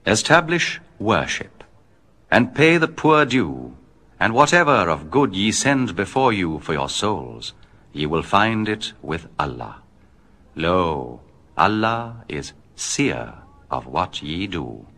Establish worship, and pay the poor due, and whatever of good ye send before you for your souls, ye will find it with Allah. Lo, Allah is seer of what ye do.